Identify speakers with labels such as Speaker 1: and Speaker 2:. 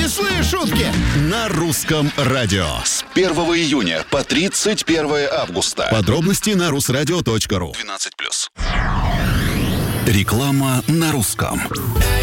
Speaker 1: Злые шутки на русском радио.
Speaker 2: С 1 июня по 31 августа.
Speaker 1: Подробности на rusradio.ru.
Speaker 2: 12+. Реклама на русском.